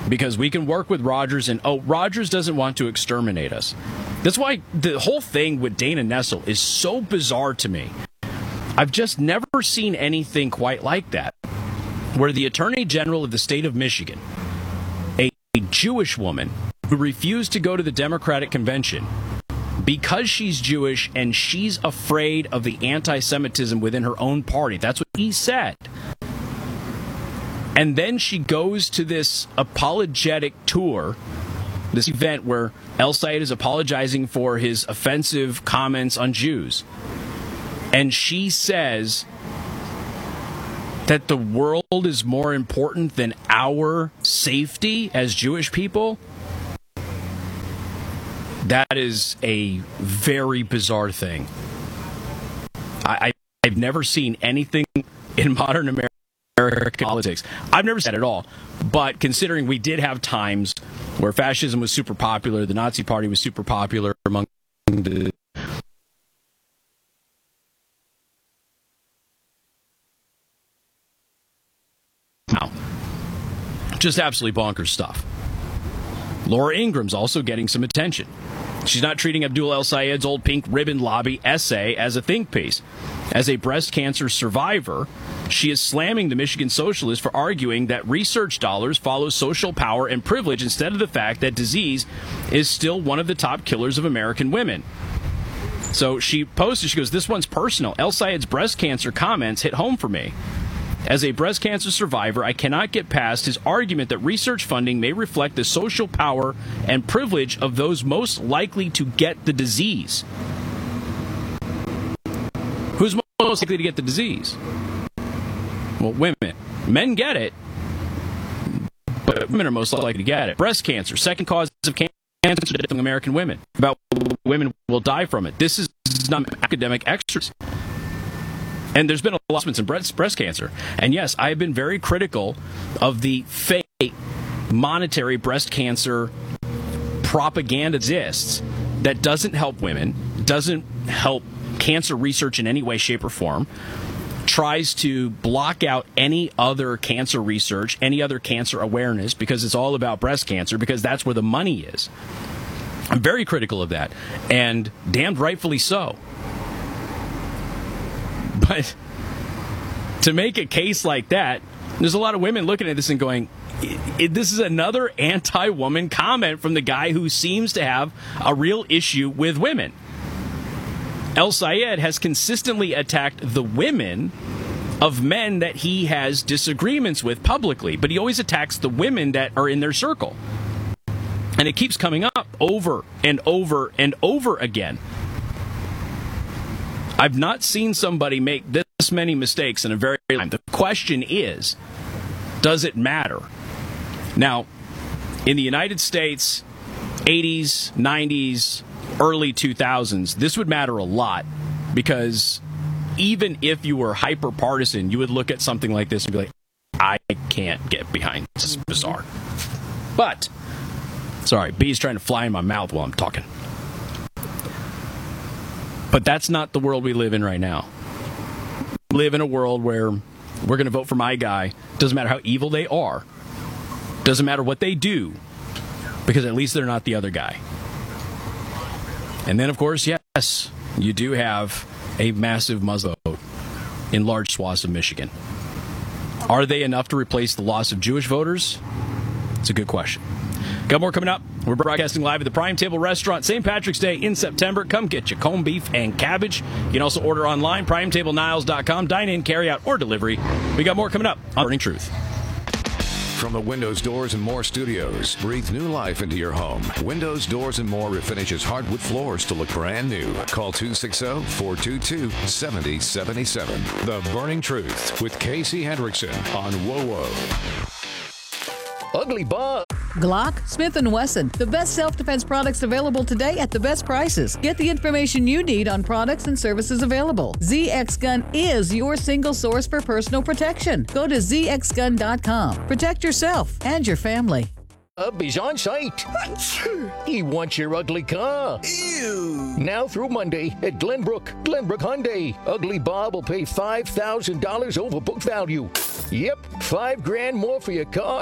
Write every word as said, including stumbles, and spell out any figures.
because we can work with Rogers, and, oh, Rogers doesn't want to exterminate us. That's why the whole thing with Dana Nessel is so bizarre to me. I've just never seen anything quite like that, where the Attorney General of the state of Michigan, a Jewish woman who refused to go to the Democratic convention because she's Jewish and she's afraid of the anti-Semitism within her own party. That's what he said. And then she goes to this apologetic tour, this event where El Sayed is apologizing for his offensive comments on Jews. And she says that the world is more important than our safety as Jewish people. That is a very bizarre thing. I, I, I've never seen anything in modern American politics. I've never said it at all. But considering we did have times where fascism was super popular, the Nazi Party was super popular among the now, just absolutely bonkers stuff. Laura Ingram's also getting some attention. She's not treating Abdul El Sayed's old pink ribbon lobby essay as a think piece. As a breast cancer survivor, she is slamming the Michigan Socialist for arguing that research dollars follow social power and privilege instead of the fact that disease is still one of the top killers of American women. So she posted, she goes, "This one's personal. El Sayed's breast cancer comments hit home for me. As a breast cancer survivor, I cannot get past his argument that research funding may reflect the social power and privilege of those most likely to get the disease." Who's most likely to get the disease? Well, women. Men get it, but women are most likely to get it. Breast cancer, second cause of cancer among American women. About women will die from it. This is not an academic exercise. And there's been a lot in breast, breast cancer. And yes, I have been very critical of the fake monetary breast cancer propaganda exists that doesn't help women, doesn't help cancer research in any way, shape, or form, tries to block out any other cancer research, any other cancer awareness, because it's all about breast cancer, because that's where the money is. I'm very critical of that, and damned rightfully so. But to make a case like that, there's a lot of women looking at this and going, this is another anti-woman comment from the guy who seems to have a real issue with women. El Sayed has consistently attacked the women of men that he has disagreements with publicly, but he always attacks the women that are in their circle. And it keeps coming up over and over and over again. I've not seen somebody make this many mistakes in a very long time. The question is, does it matter? Now, in the United States, eighties, nineties, early two thousands, this would matter a lot, because even if you were hyper-partisan, you would look at something like this and be like, I can't get behind this. This is bizarre. But, sorry, bees trying to fly in my mouth while I'm talking. But that's not the world we live in right now. We live in a world where we're going to vote for my guy. Doesn't matter how evil they are. Doesn't matter what they do. Because at least they're not the other guy. And then, of course, yes, you do have a massive Muslim vote in large swaths of Michigan. Are they enough to replace the loss of Jewish voters? It's a good question. Got more coming up. We're broadcasting live at the Prime Table Restaurant, Saint Patrick's Day in September. Come get your corned beef and cabbage. You can also order online, prime table niles dot com, dine in, carry out, or delivery. We got more coming up on Burning Truth. From the Windows, Doors, and More studios, breathe new life into your home. Windows, Doors, and More refinishes hardwood floors to look brand new. Call two six zero, four two two, seven zero seven seven. The Burning Truth with Casey Hendrickson on W O W O. Ugly Bob. Glock, Smith and Wesson, the best self-defense products available today at the best prices. Get the information you need on products and services available. Z X Gun is your single source for personal protection. Go to z x gun dot com. Protect yourself and your family. Up is on site. He wants your ugly car. Ew. Now through Monday at Glenbrook. Glenbrook Hyundai. Ugly Bob will pay five thousand dollars over book value. Yep, five grand more for your car